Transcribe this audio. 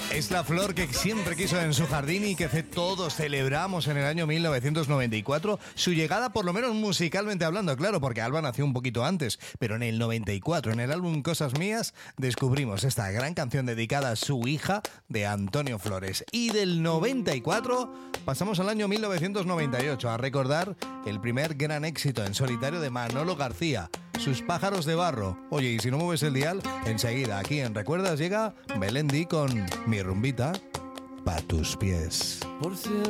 Es la flor que siempre quiso en su jardín y que todos celebramos en el año 1994. Su llegada, por lo menos musicalmente hablando, claro, porque Alba nació un poquito antes. Pero en el 94, en el álbum Cosas Mías, descubrimos esta gran canción dedicada a su hija de Antonio Flores. Y del 94 pasamos al año 1998 a recordar el primer gran éxito en solitario de Manolo García, Sus pájaros de barro. Oye, y si no mueves el dial, enseguida aquí en Recuerdas llega Melendi con Mi rumbita pa' tus pies. Por cierto.